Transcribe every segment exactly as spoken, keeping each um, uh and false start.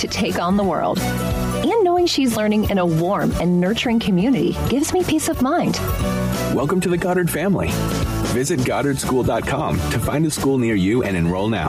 to take on the world. And knowing she's learning in a warm and nurturing community gives me peace of mind. Welcome to the Goddard family. Visit goddard school dot com to find a school near you and enroll now.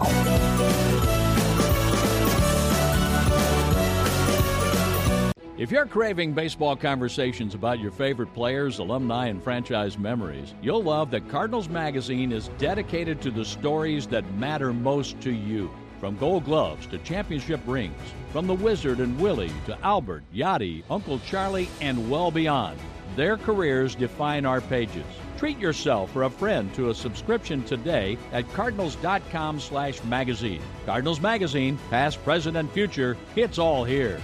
If you're craving baseball conversations about your favorite players, alumni, and franchise memories, you'll love that Cardinals Magazine is dedicated to the stories that matter most to you. From Gold Gloves to championship rings, from the Wizard and Willie to Albert, Yachty, Uncle Charlie, and well beyond. Their careers define our pages. Treat yourself or a friend to a subscription today at cardinals.com slash magazine. Cardinals Magazine, past, present, and future, it's all here.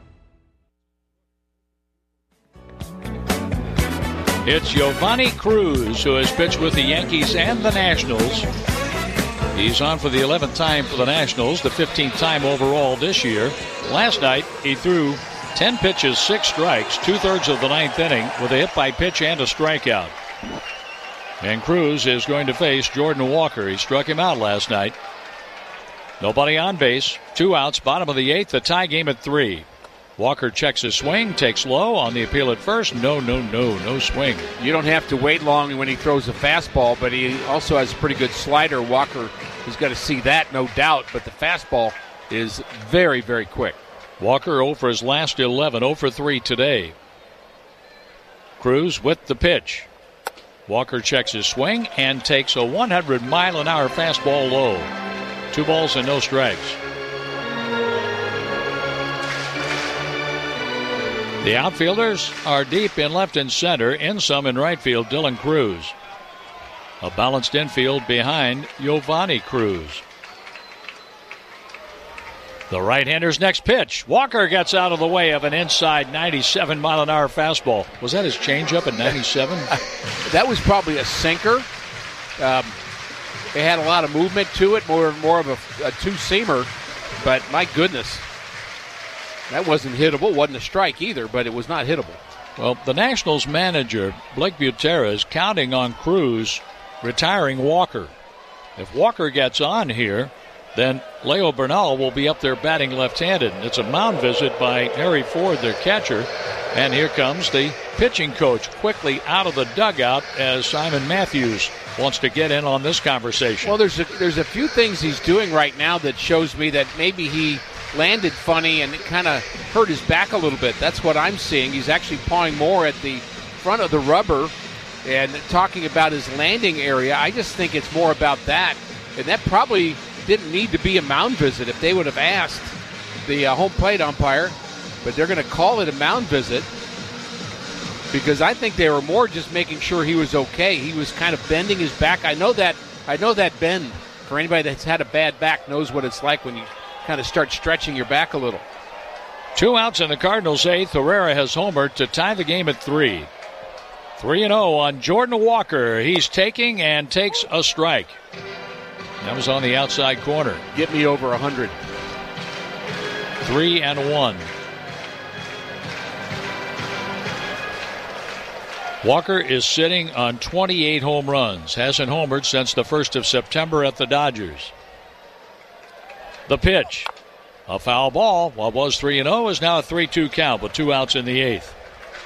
It's Giovanni Cruz, who has pitched with the Yankees and the Nationals. He's on for the eleventh time for the Nationals, the fifteenth time overall this year. Last night, he threw ten pitches, six strikes, two-thirds of the ninth inning with a hit-by-pitch and a strikeout. And Cruz is going to face Jordan Walker. He struck him out last night. Nobody on base, two outs, bottom of the eighth, the tie game at three. Walker checks his swing, takes low on the appeal at first. No, no, no, no swing. You don't have to wait long when he throws a fastball, but he also has a pretty good slider. Walker has got to see that, no doubt, but the fastball is very, very quick. Walker oh for his last eleven, oh for three today. Cruz with the pitch. Walker checks his swing and takes a one hundred mile an hour fastball low. Two balls and no strikes. The outfielders are deep in left and center, in some in right field, Dylan Cruz. A balanced infield behind Giovanni Cruz. The right-hander's next pitch. Walker gets out of the way of an inside ninety-seven mile an hour fastball. Was that his changeup at ninety-seven? That was probably a sinker. Um, it had a lot of movement to it, more, more of a, a two-seamer, but my goodness. That wasn't hittable. Wasn't a strike either, but it was not hittable. Well, the Nationals manager, Blake Butera, is counting on Cruz retiring Walker. If Walker gets on here, then Leo Bernal will be up there batting left-handed. It's a mound visit by Harry Ford, their catcher. And here comes the pitching coach quickly out of the dugout as Simon Matthews wants to get in on this conversation. Well, there's a, there's a few things he's doing right now that shows me that maybe he landed funny and it kind of hurt his back a little bit. That's what I'm seeing. He's actually pawing more at the front of the rubber and talking about his landing area. I just think it's more about that. And that probably didn't need to be a mound visit if they would have asked the uh, home plate umpire. But they're going to call it a mound visit because I think they were more just making sure he was okay. He was kind of bending his back. I know that I know that bend, for anybody that's had a bad back, knows what it's like when you kind of start stretching your back a little. Two outs in the Cardinals' eighth. Herrera has homered to tie the game at three. three and oh on Jordan Walker. He's taking and takes a strike. That was on the outside corner. Get me over one hundred. three and one. Walker is sitting on twenty-eight home runs. Hasn't homered since the first of September at the Dodgers. The pitch. A foul ball. What was three and oh is now a three two count with two outs in the eighth.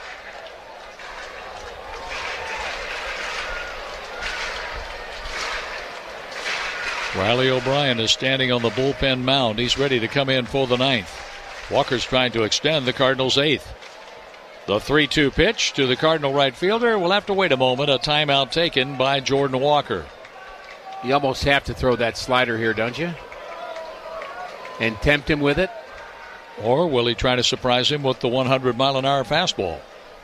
Riley O'Brien is standing on the bullpen mound. He's ready to come in for the ninth. Walker's trying to extend the Cardinals' eighth. The three two pitch to the Cardinal right fielder. We'll have to wait a moment. A timeout taken by Jordan Walker. You almost have to throw that slider here, don't you? And tempt him with it? Or will he try to surprise him with the one hundred mile an hour fastball?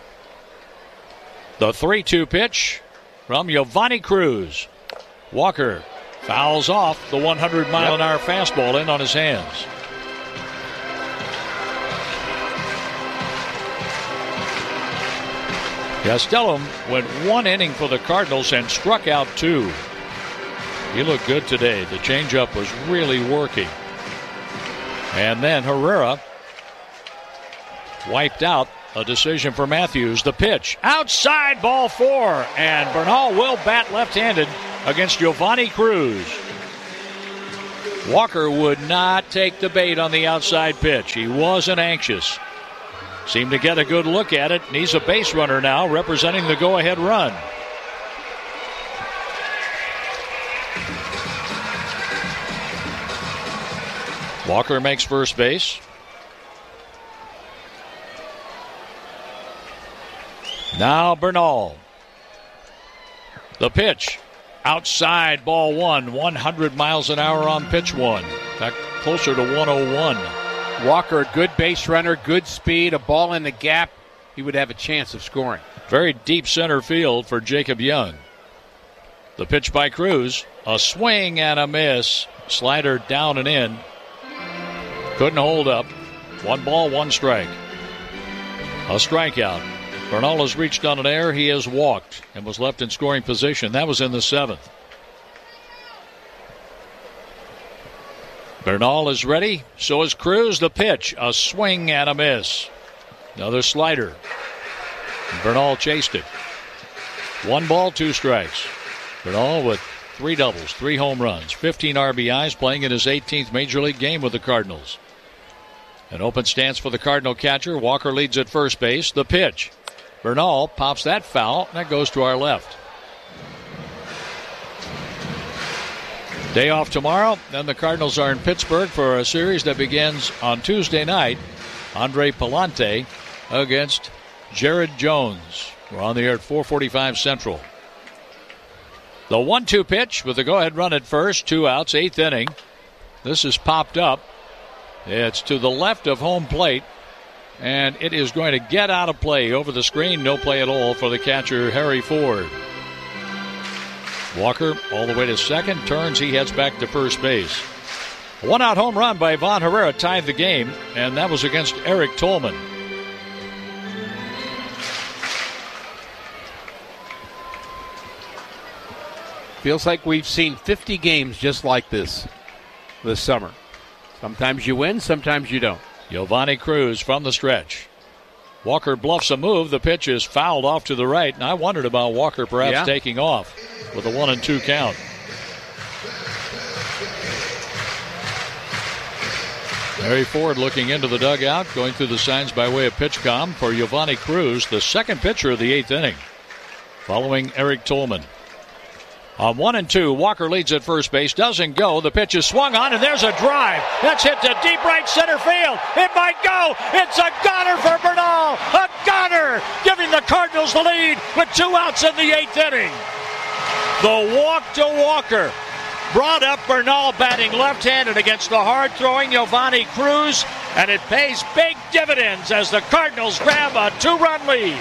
The three two pitch from Giovanni Cruz. Walker fouls off the one hundred mile an hour fastball in on his hands. Gastelum went one inning for the Cardinals and struck out two. He looked good today. The changeup was really working. And then Herrera wiped out. A decision for Matthews. The pitch. Outside, ball four. And Bernal will bat left-handed against Giovanni Cruz. Walker would not take the bait on the outside pitch. He wasn't anxious. Seemed to get a good look at it, and he's a base runner now, representing the go-ahead run. Walker makes first base. Now Bernal. The pitch. Outside, ball one. one hundred miles an hour on pitch one. In fact, closer to one oh one. Walker, a good base runner, good speed, a ball in the gap. He would have a chance of scoring. Very deep center field for Jacob Young. The pitch by Cruz. A swing and a miss. Slider down and in. Couldn't hold up. One ball, one strike. A strikeout. Bernal has reached on an error. He has walked and was left in scoring position. That was in the seventh. Bernal is ready. So is Cruz. The pitch. A swing and a miss. Another slider. Bernal chased it. One ball, two strikes. Bernal with three doubles, three home runs, fifteen R B Is, playing in his eighteenth Major League game with the Cardinals. An open stance for the Cardinal catcher. Walker leads at first base. The pitch. Bernal pops that foul, and that goes to our left. Day off tomorrow, then the Cardinals are in Pittsburgh for a series that begins on Tuesday night. Andre Palante against Jared Jones. We're on the air at four forty-five Central. The one two pitch with the go-ahead run at first. Two outs, eighth inning. This is popped up. It's to the left of home plate, and it is going to get out of play over the screen. No play at all for the catcher, Harry Ford. Walker all the way to second. Turns, he heads back to first base. A one-out home run by Ivan Herrera tied the game, and that was against Eric Tolman. Feels like we've seen fifty games just like this this summer. Sometimes you win, sometimes you don't. Giovanni Cruz from the stretch. Walker bluffs a move. The pitch is fouled off to the right, and I wondered about Walker perhaps yeah. taking off with a one and two count. Harry Ford looking into the dugout, going through the signs by way of pitch comm for Giovanni Cruz, the second pitcher of the eighth inning, following Eric Tolman. On one and two, Walker leads at first base, doesn't go. The pitch is swung on, and there's a drive. That's hit to deep right center field. It might go. It's a goner for Bernal. A goner, giving the Cardinals the lead with two outs in the eighth inning. The walk to Walker brought up Bernal batting left-handed against the hard-throwing Giovanni Cruz, and it pays big dividends as the Cardinals grab a two-run lead.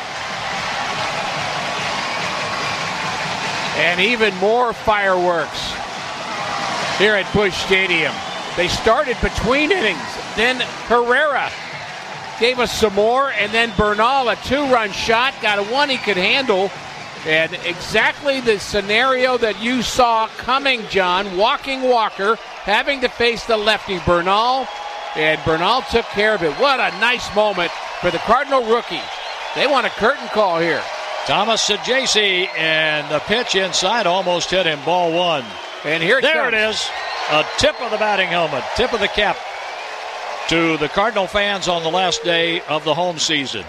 And even more fireworks here at Busch Stadium. They started between innings. Then Herrera gave us some more. And then Bernal, a two-run shot, got a one he could handle. And exactly the scenario that you saw coming, John. Walking Walker, having to face the lefty Bernal. And Bernal took care of it. What a nice moment for the Cardinal rookie. They want a curtain call here. Thomas Saggese, and the pitch inside almost hit him. Ball one. And here it there comes. it is. A tip of the batting helmet, tip of the cap to the Cardinal fans on the last day of the home season.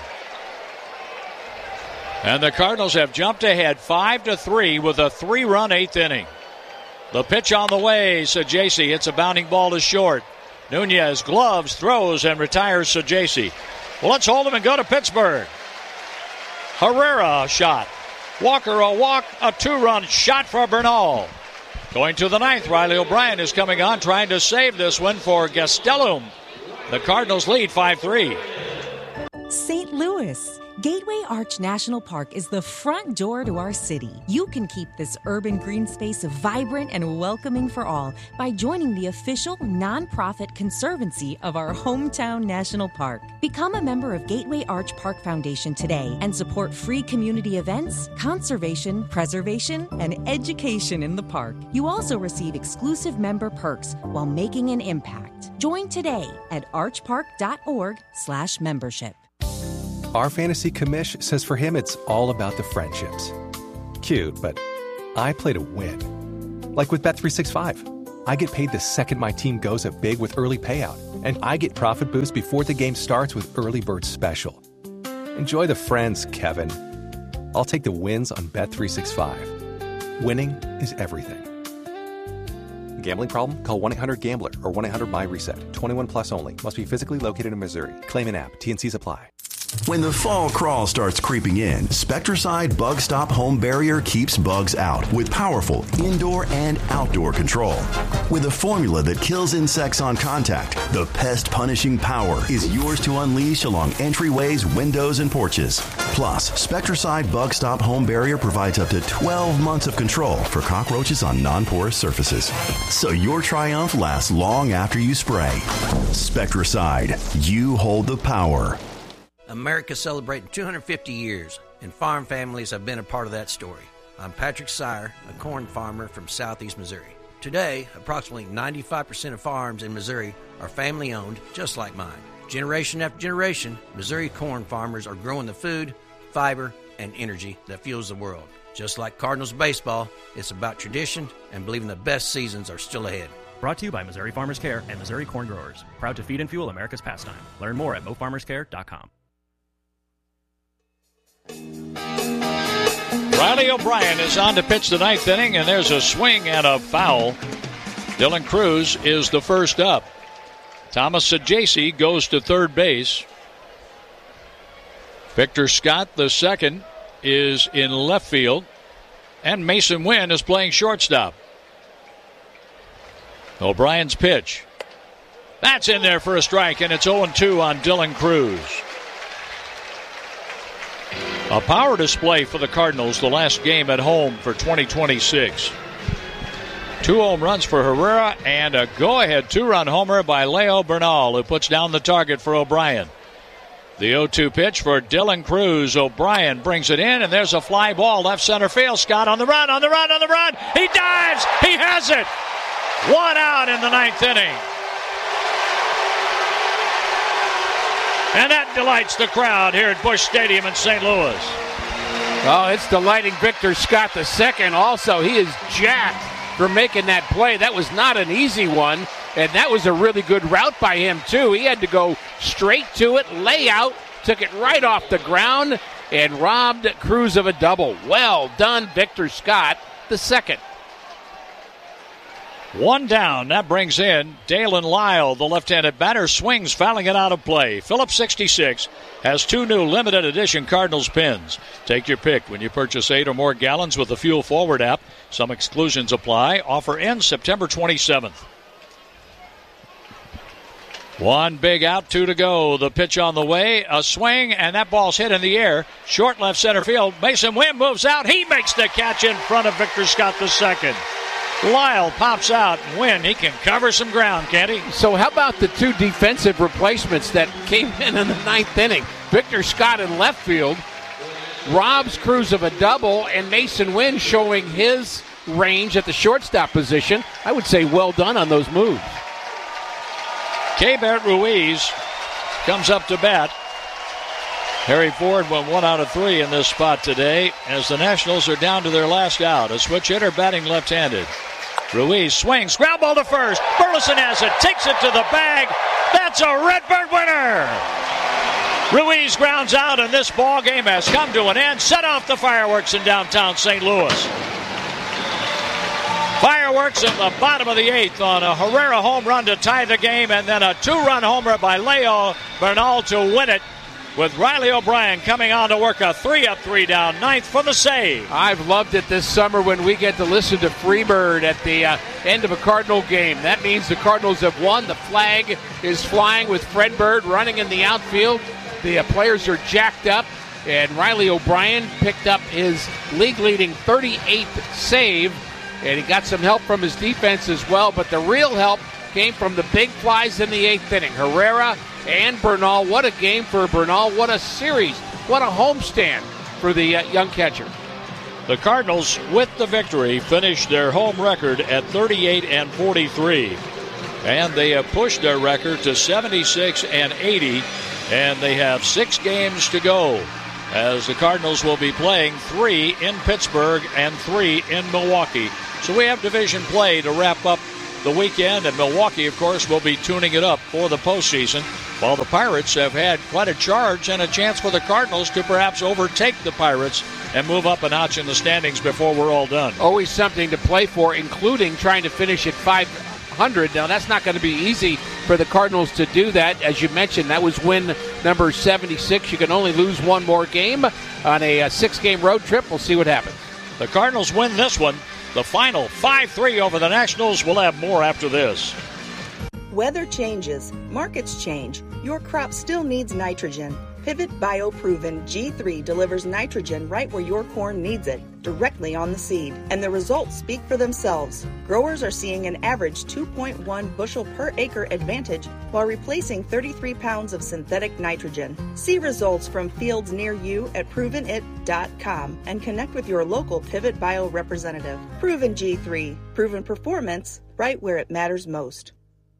And the Cardinals have jumped ahead five to three with a three-run eighth inning. The pitch on the way. Saggese hits a bounding ball to short. Nunez gloves, throws, and retires Saggese. Well, let's hold him and go to Pittsburgh. Herrera, a shot. Walker, a walk, a two-run shot for Bernal. Going to the ninth, Riley O'Brien is coming on, trying to save this one for Gastelum. The Cardinals lead five three. Saint Louis. Gateway Arch National Park is the front door to our city. You can keep this urban green space vibrant and welcoming for all by joining the official nonprofit conservancy of our hometown national park. Become a member of Gateway Arch Park Foundation today and support free community events, conservation, preservation, and education in the park. You also receive exclusive member perks while making an impact. Join today at archpark.org slash membership. Our fantasy commish says for him it's all about the friendships. Cute, but I play to win. Like with Bet three sixty-five. I get paid the second my team goes up big with early payout, and I get profit boost before the game starts with Early Bird Special. Enjoy the friends, Kevin. I'll take the wins on Bet three sixty-five. Winning is everything. Gambling problem? Call one eight hundred gambler or one eight hundred my reset. twenty-one plus only. Must be physically located in Missouri. Claim an app. T and C's apply. When the fall crawl starts creeping in, Spectracide Bug Stop Home Barrier keeps bugs out with powerful indoor and outdoor control. With a formula that kills insects on contact, the pest-punishing power is yours to unleash along entryways, windows, and porches. Plus, Spectracide Bug Stop Home Barrier provides up to twelve months of control for cockroaches on non-porous surfaces. So your triumph lasts long after you spray. Spectracide, you hold the power. America's celebrating two hundred fifty years, and farm families have been a part of that story. I'm Patrick Sire, a corn farmer from southeast Missouri. Today, approximately ninety-five percent of farms in Missouri are family-owned, just like mine. Generation after generation, Missouri corn farmers are growing the food, fiber, and energy that fuels the world. Just like Cardinals baseball, it's about tradition and believing the best seasons are still ahead. Brought to you by Missouri Farmers Care and Missouri Corn Growers. Proud to feed and fuel America's pastime. Learn more at mo farmers care dot com. Riley O'Brien is on to pitch the ninth inning, and there's a swing and a foul. Dylan Cruz is the first up. Thomas Sajaci goes to third base. Victor Scott, the second, is in left field. And Mason Wynn is playing shortstop. O'Brien's pitch. That's in there for a strike, and it's oh two on Dylan Cruz. A power display for the Cardinals the last game at home for twenty twenty-six. Two home runs for Herrera and a go-ahead two-run homer by Leo Bernal, who puts down the target for O'Brien. The oh two pitch for Dylan Cruz. O'Brien brings it in, and there's a fly ball left center field. Scott on the run, on the run, on the run. He dives. He has it. One out in the ninth inning. And that delights the crowd here at Busch Stadium in Saint Louis. Oh, it's delighting Victor Scott the second. Also, he is jacked for making that play. That was not an easy one, and that was a really good route by him, too. He had to go straight to it, lay out, took it right off the ground, and robbed Cruz of a double. Well done, Victor Scott the second. One down. That brings in Dalen Lyle, the left-handed batter, swings, fouling it out of play. Phillips sixty-six has two new limited edition Cardinals pins. Take your pick when you purchase eight or more gallons with the Fuel Forward app. Some exclusions apply. Offer ends September twenty-seventh. One big out, two to go. The pitch on the way, a swing, and that ball's hit in the air. Short left center field. Mason Wynn moves out. He makes the catch in front of Victor Scott the second. Lyle pops out and Wynn. He can cover some ground, can't he? So how about the two defensive replacements that came in in the ninth inning? Victor Scott in left field robs Cruz of a double, and Mason Wynn showing his range at the shortstop position. I would say well done on those moves. Keibert Ruiz comes up to bat. Harry Ford went one out of three in this spot today as the Nationals are down to their last out. A switch hitter batting left-handed. Ruiz swings, ground ball to first. Burleson has it, takes it to the bag. That's a Redbird winner. Ruiz grounds out, and this ball game has come to an end. Set off the fireworks in downtown Saint Louis. Fireworks at the bottom of the eighth on a Herrera home run to tie the game, and then a two-run homer by Leo Bernal to win it, with Riley O'Brien coming on to work a three-up, three-down ninth for the save. I've loved it this summer when we get to listen to Freebird at the uh, end of a Cardinal game. That means the Cardinals have won. The flag is flying with Fred Bird running in the outfield. The uh, players are jacked up, and Riley O'Brien picked up his league-leading thirty-eighth save, and he got some help from his defense as well, but the real help came from the big flies in the eighth inning. Herrera and Bernal. What a game for Bernal. What a series. What a homestand for the uh, young catcher. The Cardinals, with the victory, finished their home record at thirty-eight and forty-three. And they have pushed their record to seventy-six and eighty. And they have six games to go, as the Cardinals will be playing three in Pittsburgh and three in Milwaukee. So we have division play to wrap up the weekend, and Milwaukee, of course, will be tuning it up for the postseason, while the Pirates have had quite a charge and a chance for the Cardinals to perhaps overtake the Pirates and move up a notch in the standings before we're all done. Always something to play for, including trying to finish at five hundred. Now, that's not going to be easy for the Cardinals to do that. As you mentioned, that was win number seventy-six. You can only lose one more game on a, a six-game road trip. We'll see what happens. The Cardinals win this one. The final five three over the Nationals. We'll have more after this. Weather changes, markets change. Your crop still needs nitrogen. Pivot BioProven G three delivers nitrogen right where your corn needs it, directly on the seed. And the results speak for themselves. Growers are seeing an average two point one bushel per acre advantage while replacing thirty-three pounds of synthetic nitrogen. See results from fields near you at proven it dot com and connect with your local Pivot Bio representative. Proven G three, proven performance right where it matters most.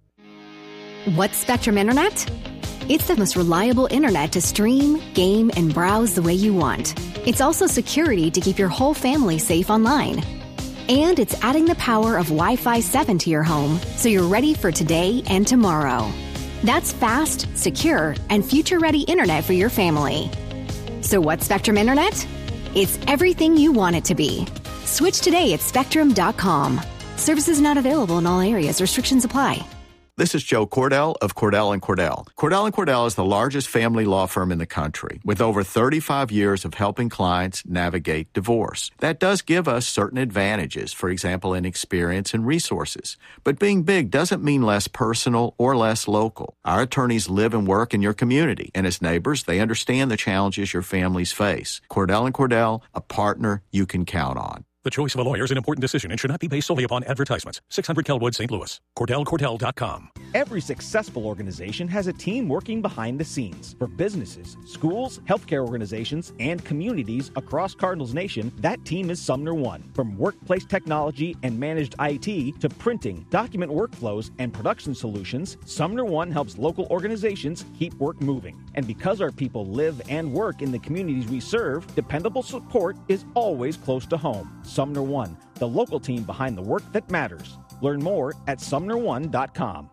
What's Spectrum Internet? It's the most reliable internet to stream, game, and browse the way you want. It's also security to keep your whole family safe online. And it's adding the power of Wi-Fi seven to your home so you're ready for today and tomorrow. That's fast, secure, and future-ready internet for your family. So what's Spectrum Internet? It's everything you want it to be. Switch today at spectrum dot com. Services not available in all areas. Restrictions apply. This is Joe Cordell of Cordell and Cordell. Cordell and Cordell is the largest family law firm in the country with over thirty-five years of helping clients navigate divorce. That does give us certain advantages, for example, in experience and resources. But being big doesn't mean less personal or less local. Our attorneys live and work in your community, and as neighbors, they understand the challenges your families face. Cordell and Cordell, a partner you can count on. The choice of a lawyer is an important decision and should not be based solely upon advertisements. six hundred Kelwood, Saint Louis. Cordell Cordell dot com. Every successful organization has a team working behind the scenes. For businesses, schools, healthcare organizations, and communities across Cardinals Nation, that team is Sumner One. From workplace technology and managed I T to printing, document workflows, and production solutions, Sumner One helps local organizations keep work moving. And because our people live and work in the communities we serve, dependable support is always close to home. Sumner One, the local team behind the work that matters. Learn more at sumner one dot com.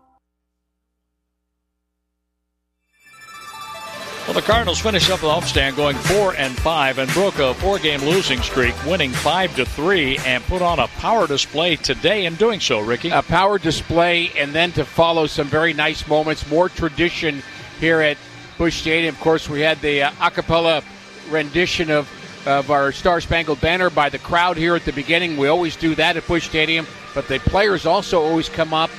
Well, the Cardinals finished up the homestand going four and five and broke a four-game losing streak, winning five to three, and put on a power display today in doing so. Ricky, a power display, and then to follow some very nice moments, more tradition here at Busch Stadium. Of course, we had the uh, a cappella rendition of. of our Star-Spangled Banner by the crowd here at the beginning. We always do that at Busch Stadium, but the players also always come up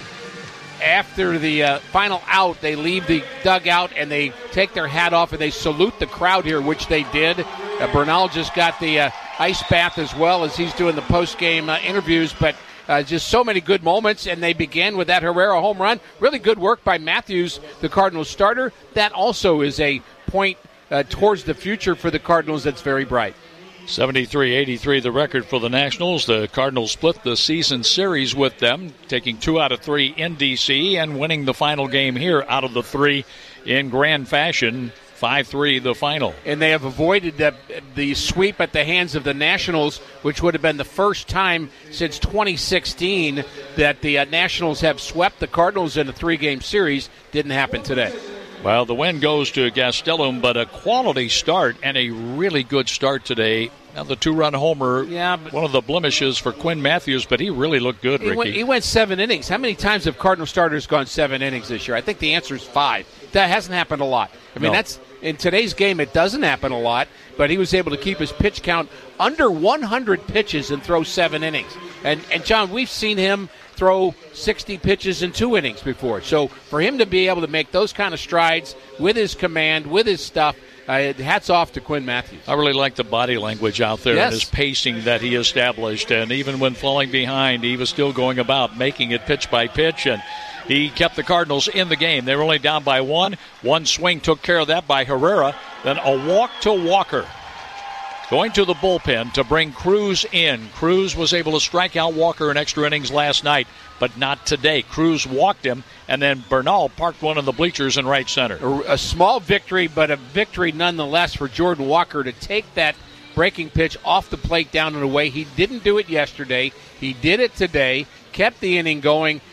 after the uh, final out. They leave the dugout and they take their hat off and they salute the crowd here, which they did. Uh, Bernal just got the uh, ice bath as well as he's doing the post-game uh, interviews, but uh, just so many good moments, and they began with that Herrera home run. Really good work by Matthews, the Cardinals starter. That also is a point Uh, towards the future for the Cardinals that's very bright. seventy-three eighty-three the record for the Nationals. The Cardinals split the season series with them, taking two out of three in D C and winning the final game here out of the three in grand fashion. five three the final. And they have avoided the, the sweep at the hands of the Nationals, which would have been the first time since twenty sixteen that the uh, Nationals have swept the Cardinals in a three-game series. Didn't happen today. Well, the win goes to Gastelum, but a quality start and a really good start today. Now, the two-run homer, yeah, but one of the blemishes for Quinn Matthews, but he really looked good, Ricky. He went, he went seven innings. How many times have Cardinal starters gone seven innings this year? I think the answer is five. That hasn't happened a lot. I mean, no. that's in today's game, it doesn't happen a lot, but he was able to keep his pitch count under one hundred pitches and throw seven innings. And, and John, we've seen him throw sixty pitches in two innings before. So for him to be able to make those kind of strides with his command, with his stuff, uh, hats off to Quinn Matthews. I really like the body language out there yes. and his pacing that he established. And even when falling behind, he was still going about making it pitch by pitch. And he kept the Cardinals in the game. They were only down by one. One swing took care of that by Herrera. Then a walk to Walker. Going to the bullpen to bring Cruz in. Cruz was able to strike out Walker in extra innings last night, but not today. Cruz walked him, and then Bernal parked one of the bleachers in right center. A, a small victory, but a victory nonetheless for Jordan Walker to take that breaking pitch off the plate down and away. He didn't do it yesterday. He did it today, kept the inning going,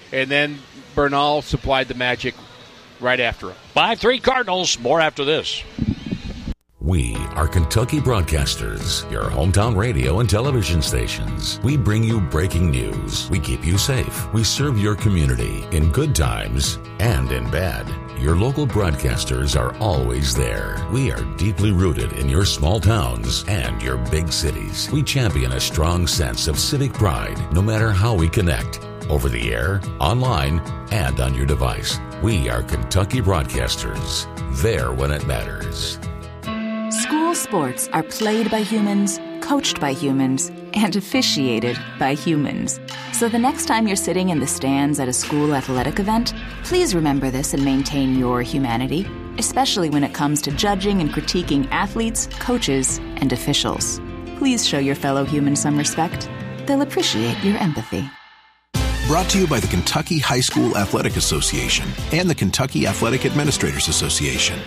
and then Bernal supplied the magic right after him. five three Cardinals. More after this. We are Kentucky Broadcasters, your hometown radio and television stations. We bring you breaking news. We keep you safe. We serve your community in good times and in bad. Your local broadcasters are always there. We are deeply rooted in your small towns and your big cities. We champion a strong sense of civic pride, no matter how we connect. Over the air, online, and on your device. We are Kentucky Broadcasters. There when it matters. School sports are played by humans, coached by humans, and officiated by humans. So the next time you're sitting in the stands at a school athletic event, please remember this and maintain your humanity, especially when it comes to judging and critiquing athletes, coaches, and officials. Please show your fellow humans some respect. They'll appreciate your empathy. Brought to you by the Kentucky High School Athletic Association and the Kentucky Athletic Administrators Association.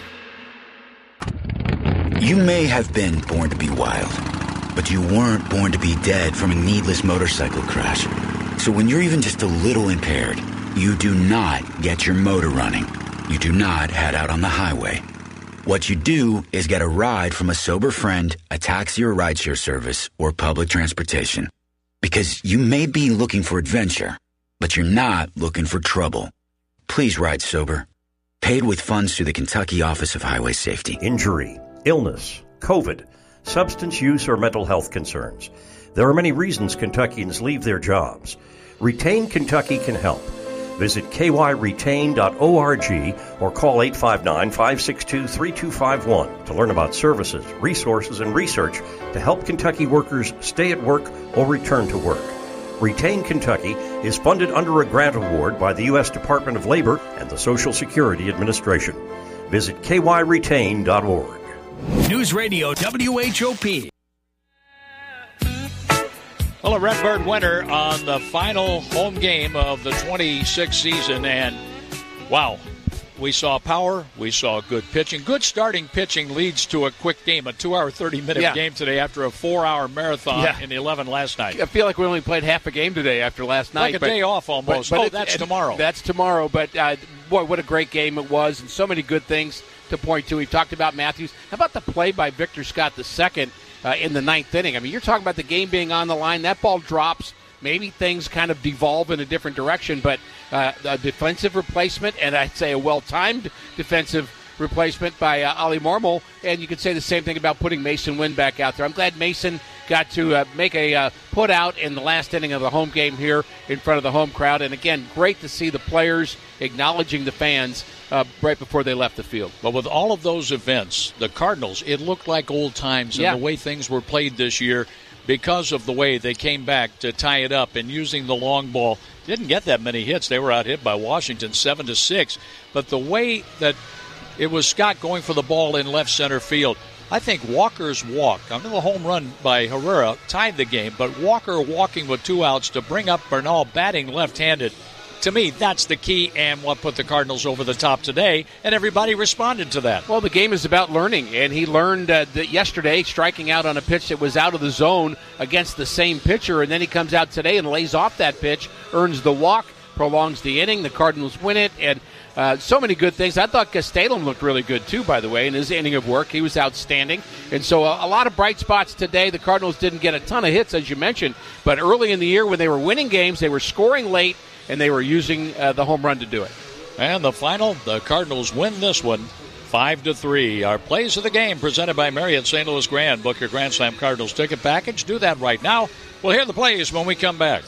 You may have been born to be wild, but you weren't born to be dead from a needless motorcycle crash. So when you're even just a little impaired, you do not get your motor running. You do not head out on the highway. What you do is get a ride from a sober friend, a taxi or rideshare service, or public transportation. Because you may be looking for adventure, but you're not looking for trouble. Please ride sober. Paid with funds through the Kentucky Office of Highway Safety. Injury, illness, COVID, substance use, or mental health concerns. There are many reasons Kentuckians leave their jobs. Retain Kentucky can help. Visit k y retain dot org or call eight five nine, five six two, three two five one to learn about services, resources, and research to help Kentucky workers stay at work or return to work. Retain Kentucky is funded under a grant award by the U S Department of Labor and the Social Security Administration. Visit k y retain dot org. News Radio W H O P. Well, a Redbird winner on the final home game of the twenty-six season, and wow, we saw power, we saw good pitching. Good starting pitching leads to a quick game, a two-hour, thirty-minute yeah. game today after a four-hour marathon yeah. in eleven last night. I feel like we only played half a game today after last night. Like a but, day off almost. But, but oh, it, that's it, tomorrow. That's tomorrow, but uh, boy, what a great game it was, and so many good things to point to. We've talked about Matthews. How about the play by Victor Scott the second uh, in the ninth inning? I mean, you're talking about the game being on the line. That ball drops. Maybe things kind of devolve in a different direction, but uh, a defensive replacement, and I'd say a well-timed defensive replacement by uh, Ollie Marmol, and you could say the same thing about putting Mason Wynn back out there. I'm glad Mason got to uh, make a uh, put out in the last inning of the home game here in front of the home crowd, and again, great to see the players acknowledging the fans uh, right before they left the field. But with all of those events, the Cardinals, it looked like old times and yeah. the way things were played this year, because of the way they came back to tie it up and using the long ball. Didn't get that many hits. They were out hit by Washington seven to six. But the way that it was Scott going for the ball in left center field, I think Walker's walk, I know the home run by Herrera tied the game, but Walker walking with two outs to bring up Bernal batting left-handed, to me, that's the key and what put the Cardinals over the top today, and everybody responded to that. Well, the game is about learning, and he learned uh, that yesterday, striking out on a pitch that was out of the zone against the same pitcher, and then he comes out today and lays off that pitch, earns the walk, prolongs the inning, the Cardinals win it, and uh, so many good things. I thought Castellum looked really good, too, by the way, in his inning of work. He was outstanding, and so a, a lot of bright spots today. The Cardinals didn't get a ton of hits, as you mentioned, but early in the year when they were winning games, they were scoring late, and they were using uh, the home run to do it. And the final, the Cardinals win this one, five to three. Our plays of the game presented by Marriott Saint Louis Grand. Book your Grand Slam Cardinals ticket package. Do that right now. We'll hear the plays when we come back.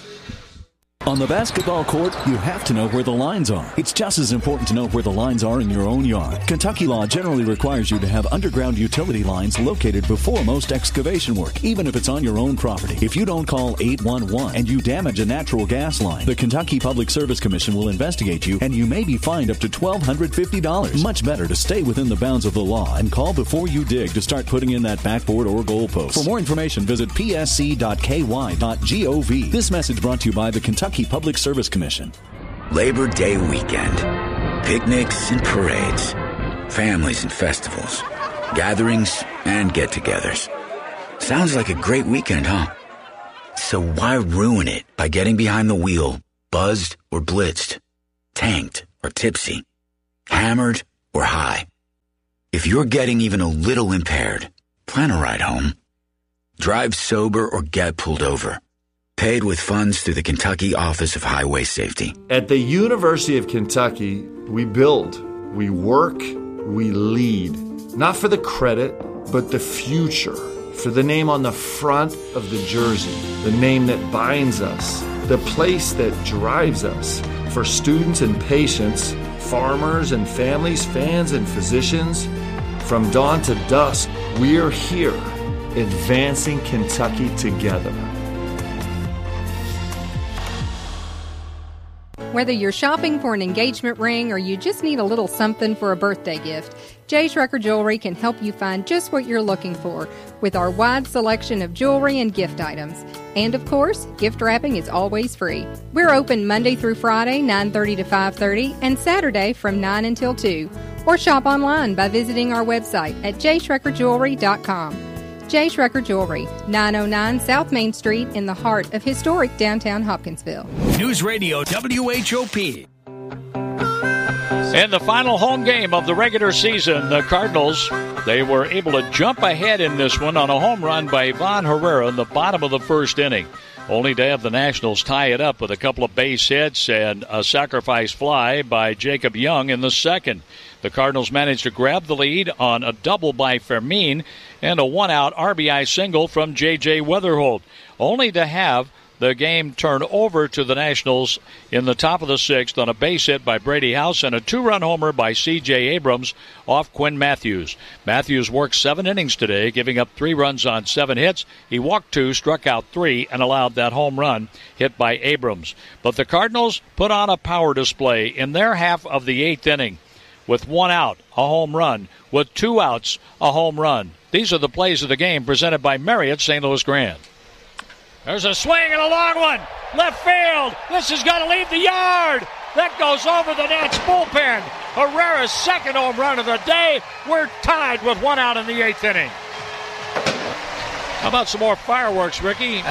On the basketball court, you have to know where the lines are. It's just as important to know where the lines are in your own yard. Kentucky law generally requires you to have underground utility lines located before most excavation work, even if it's on your own property. If you don't call eight one one and you damage a natural gas line, the Kentucky Public Service Commission will investigate you, and you may be fined up to one thousand two hundred fifty dollars. Much better to stay within the bounds of the law and call before you dig to start putting in that backboard or goalpost. For more information, visit p s c dot k y dot gov. This message brought to you by the Kentucky Public Service Commission. Labor Day weekend. Picnics and parades. Families and festivals. Gatherings and get-togethers. Sounds like a great weekend, huh? So why ruin it by getting behind the wheel buzzed or blitzed, tanked or tipsy, hammered or high. If you're getting even a little impaired, plan a ride home. Drive sober or get pulled over. Paid with funds through the Kentucky Office of Highway Safety. At the University of Kentucky, we build, we work, we lead. Not for the credit, but the future. For the name on the front of the jersey, the name that binds us, the place that drives us. For students and patients, farmers and families, fans and physicians, from dawn to dusk, we're here, advancing Kentucky together. Whether you're shopping for an engagement ring or you just need a little something for a birthday gift, Jay Schrecker Jewelry can help you find just what you're looking for with our wide selection of jewelry and gift items. And of course, gift wrapping is always free. We're open Monday through Friday, nine thirty to five thirty, and Saturday from nine until two. Or shop online by visiting our website at j schrecker jewelry dot com. Jay Schrecker Jewelry, nine oh nine South Main Street in the heart of historic downtown Hopkinsville. News Radio W H O P. In the final home game of the regular season, the Cardinals, they were able to jump ahead in this one on a home run by Ivan Herrera in the bottom of the first inning, only to have the Nationals tie it up with a couple of base hits and a sacrifice fly by Jacob Young in the second. The Cardinals managed to grab the lead on a double by Fermin and a one-out R B I single from J J Weatherholt, only to have the game turn over to the Nationals in the top of the sixth on a base hit by Brady House and a two-run homer by C J Abrams off Quinn Matthews. Matthews worked seven innings today, giving up three runs on seven hits. He walked two, struck out three, and allowed that home run hit by Abrams. But the Cardinals put on a power display in their half of the eighth inning with one out, a home run, with two outs, a home run. These are the plays of the game presented by Marriott Saint Louis Grand. There's a swing and a long one. Left field. This is going to leave the yard. That goes over the Nats bullpen. Herrera's second home run of the day. We're tied with one out in the eighth inning. How about some more fireworks, Ricky?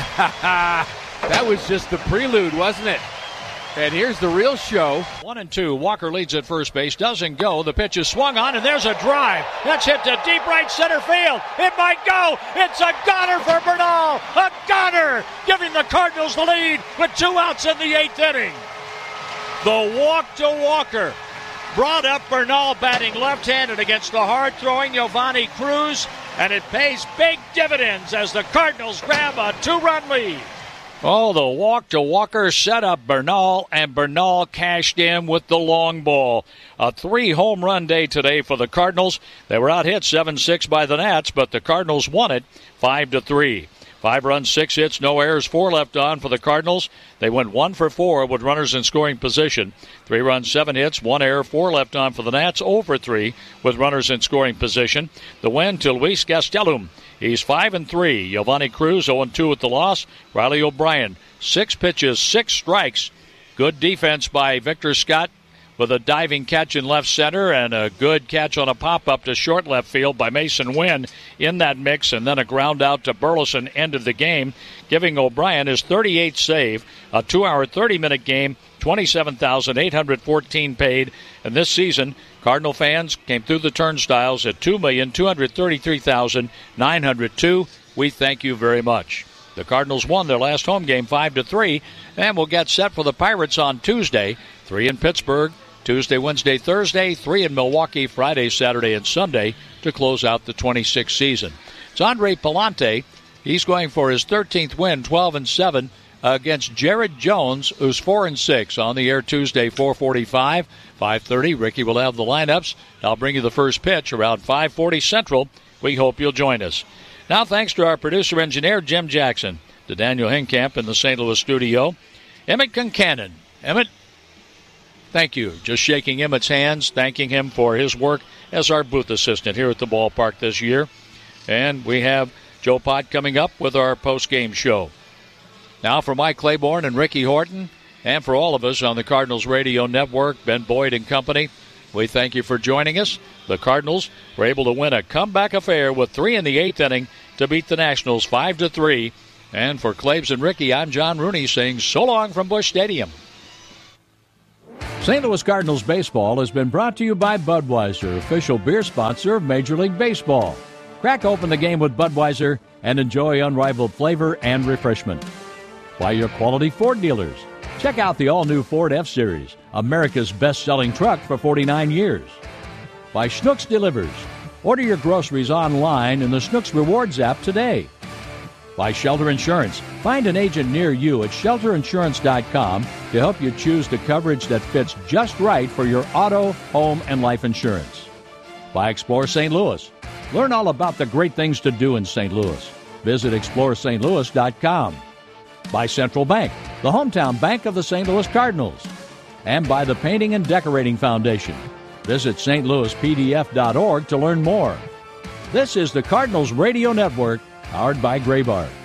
That was just the prelude, wasn't it? And here's the real show. One and two. Walker leads at first base. Doesn't go. The pitch is swung on, and there's a drive. That's hit to deep right center field. It might go. It's a goner for Bernal. A goner, giving the Cardinals the lead with two outs in the eighth inning. The walk to Walker brought up Bernal batting left-handed against the hard-throwing Giovanni Cruz, and it pays big dividends as the Cardinals grab a two-run lead. Oh, the walk to Walker set up Bernal, and Bernal cashed in with the long ball. A three-home run day today for the Cardinals. They were out-hit seven six by the Nats, but the Cardinals won it five to three. Five runs, six hits, no errors, four left on for the Cardinals. They went one for four with runners in scoring position. Three runs, seven hits, one error, four left on for the Nats. zero for three with runners in scoring position. The win to Luis Gastelum. He's five and three. Giovanni Cruz zero and two with the loss. Riley O'Brien, six pitches, six strikes. Good defense by Victor Scott with a diving catch in left center and a good catch on a pop-up to short left field by Mason Wynn in that mix, and then a ground out to Burleson ended the game, giving O'Brien his thirty-eighth save, a two-hour, thirty-minute game, twenty-seven thousand eight hundred fourteen paid. And this season, Cardinal fans came through the turnstiles at two million two hundred thirty-three thousand nine hundred two. We thank you very much. The Cardinals won their last home game five to three, and will get set for the Pirates on Tuesday, three in Pittsburgh, Tuesday, Wednesday, Thursday, three in Milwaukee, Friday, Saturday, and Sunday to close out the twenty-sixth season. It's Andre Palante. He's going for his thirteenth win, twelve and seven, against Jared Jones, who's four and six. On the air Tuesday, four forty-five, five thirty. Ricky will have the lineups. I'll bring you the first pitch around five forty Central. We hope you'll join us. Now, thanks to our producer-engineer, Jim Jackson, to Daniel Hinkamp in the Saint Louis studio, Emmett Concannon. Emmett, thank you. Just shaking Emmett's hands, thanking him for his work as our booth assistant here at the ballpark this year. And we have Joe Pott coming up with our post-game show. Now for Mike Claiborne and Ricky Horton, and for all of us on the Cardinals Radio Network, Ben Boyd and company, we thank you for joining us. The Cardinals were able to win a comeback affair with three in the eighth inning to beat the Nationals five to three. And for Claibs and Ricky, I'm John Rooney saying so long from Busch Stadium. Saint Louis Cardinals baseball has been brought to you by Budweiser, official beer sponsor of Major League Baseball. Crack open the game with Budweiser and enjoy unrivaled flavor and refreshment. By your quality Ford dealers. Check out the all-new Ford F-Series, America's best-selling truck for forty-nine years. By Schnucks Delivers. Order your groceries online in the Schnucks Rewards app today. By Shelter Insurance. Find an agent near you at shelter insurance dot com to help you choose the coverage that fits just right for your auto, home, and life insurance. By Explore Saint Louis. Learn all about the great things to do in Saint Louis. Visit explore st louis dot com. By Central Bank, the hometown bank of the Saint Louis Cardinals. And by the Painting and Decorating Foundation. Visit s t louis p d f dot org to learn more. This is the Cardinals Radio Network, powered by Graybar.